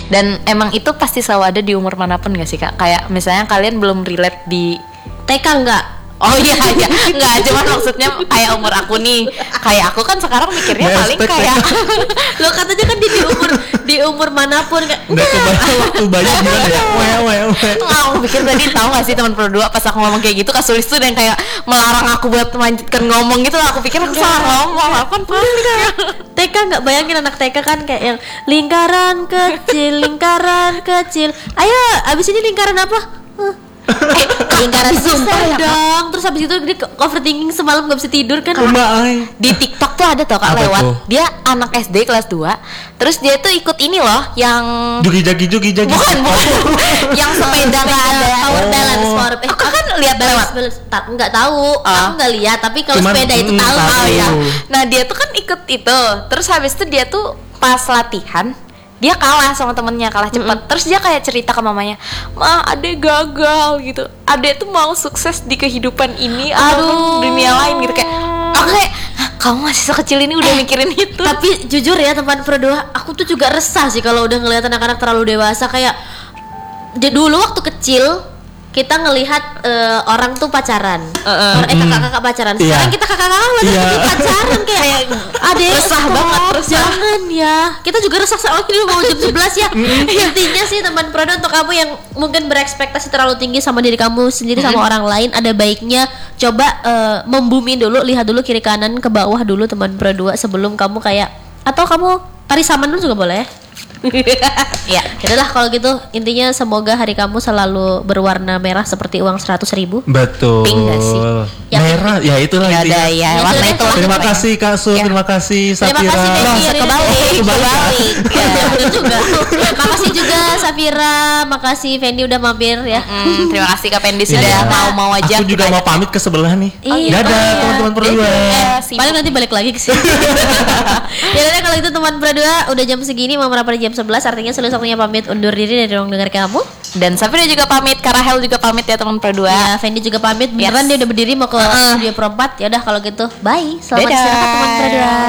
Dan emang itu pasti selalu ada di umur manapun gak sih Kak? Kayak misalnya kalian belum relate di TK enggak? Oh iya, nggak, cuman maksudnya kayak umur aku nih, kayak aku kan sekarang mikirnya paling kayak lo katanya kan di umur manapun kayak nggak kebayang waktu bayi gimana ya, nggak, aku pikir tadi tahu nggak sih teman berdua pas aku ngomong kayak gitu Kak Sulis tuh yang kayak melarang aku buat melanjutkan ngomong gitu, aku pikir aku salah ngomong, aku kan paling TK nggak, bayangin anak TK kan kayak yang lingkaran kecil, ayo abis ini lingkaran apa? Lingkaran sumpah ya dong. Terus habis itu dia overthinking semalam gak bisa tidur kan. Di TikTok tuh ada tau Kak, apa lewat tuh? Dia anak SD kelas 2. Terus dia tuh ikut ini loh yang Jugi-jagi bukan yang sepeda nggak ada power balance. Aku kan lihat lewat nggak tahu, aku nggak lihat, tapi kalau Cuman, sepeda itu tahu. Oh ya. Nah dia tuh kan ikut itu. Terus habis itu dia tuh pas latihan dia kalah sama temennya, kalah cepet. Terus dia kayak cerita ke mamanya, "Ma, adek gagal gitu. Adek tuh mau sukses di kehidupan ini atau dunia lain gitu." Kayak aku kayak, kamu masih sekecil ini udah mikirin itu. Tapi jujur ya teman berdua, aku tuh juga resah sih kalau udah ngelihat anak-anak terlalu dewasa. Kayak dulu waktu kecil kita ngelihat orang tuh pacaran, kakak-kakak pacaran. Sekarang kita kakak-kakak udah pacaran kayak adek resah banget, jangan ya. Kita juga resah soal ini mau jam 11 ya. Intinya sih teman produk, untuk kamu yang mungkin berekspektasi terlalu tinggi sama diri kamu sendiri sama orang lain, ada baiknya coba membumi dulu, lihat dulu kiri kanan ke bawah dulu teman produk sebelum kamu kayak, atau kamu tarik saman dulu juga boleh. Ya, yaudah kalau gitu intinya semoga hari kamu selalu berwarna merah seperti uang 100.000. Betul. Pink gak sih? Merah, ya itulah Ya intinya. ada ya, warna itu lah. Terima kasih Kak Sul, terima kasih Safira. Terima kasih Becky, kebalik. Ya, betul juga. Makasih juga Safira, makasih Fendi udah mampir ya. Terima kasih Kak Pendi sudah mau aja. Aku juga mau pamit ke sebelah nih. Dadah teman-teman berdua. Paling nanti balik lagi ke sini. Ya udah kalau itu teman berdua, udah jam segini mau merapat jam 11, artinya seluruh waktunya pamit undur diri dari ruang dengar kamu. Dan Safira juga pamit, Karahel juga pamit ya teman berdua. Ya, Fendi juga pamit. Beneran dia udah berdiri mau ke studio Pro 4. Ya udah kalau gitu, bye. Selamat istirahat teman berdua.